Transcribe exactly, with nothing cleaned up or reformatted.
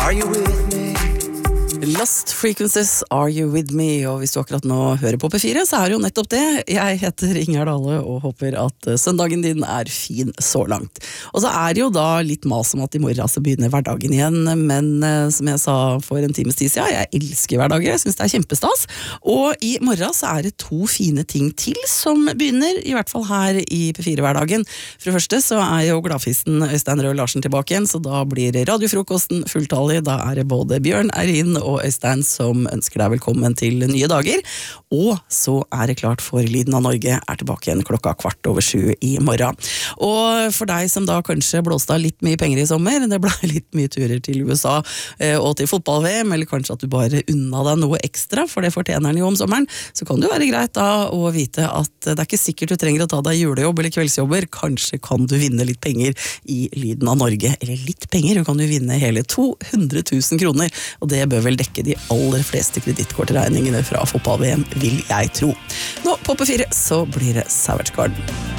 Are you with me? Lost Frequencies, Are You With Me? Og hvis du akkurat nå hører på P fire, så er det jo nettopp det. Jeg heter Inger Dale og håper at søndagen din er fin så langt. Og så er det jo da litt mas om at i morgen så begynner hverdagen igjen, men som jeg sa for en times tid siden, jeg elsker hverdager, jeg synes det er kjempestas. Og i morgen så er det to fine ting til som begynner, i hvert fall her i P fire-hverdagen. For det første så er jo gladfisten Øystein Røe Larsen tilbake igjen, så da blir radiofrokosten fulltallig. Da er det både Bjørn Eirin og Øystein som ønsker deg velkommen til nye dager, og så er det klart for Lyden av Norge er tilbake igjen klokka kvart over sju i morgen. Og for deg som da kanskje blåste av litt mye penger i sommer, det ble litt mye turer til U S A og til fotball-V M, eller kanskje at du bare unna deg noe ekstra, for det fortjener den jo om sommeren, så kan det jo være greit da å vite at det er ikke sikkert du trenger å ta deg julejobb eller kveldsjobber, kanskje kan du vinne litt penger i Lyden av Norge, eller litt penger, du kan jo vinne hele to hundre tusen kroner, og det bør vel dekke de aller fleste kredittkortregningene fra fotball-V M, vil jeg tro. Nå på P fire så blir det Savage Garden.